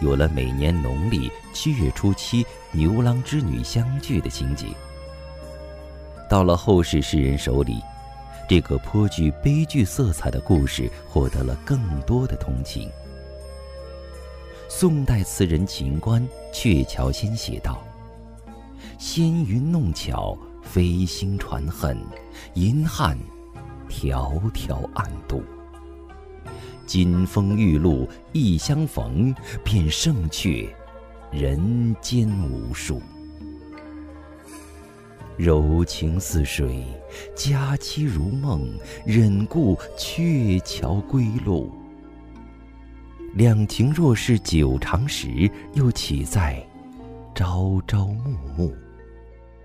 有了每年农历7月初7牛郎织女相聚的情节。到了后世诗人手里，这个颇具悲剧色彩的故事获得了更多的同情。宋代词人秦观鹊桥仙写道：纤云弄巧，飞星传恨，银汉迢迢暗度。金风玉露一相逢，便胜却人间无数。柔情似水，佳期如梦，忍顾鹊桥归路。两情若是久长时，又岂在朝朝暮暮。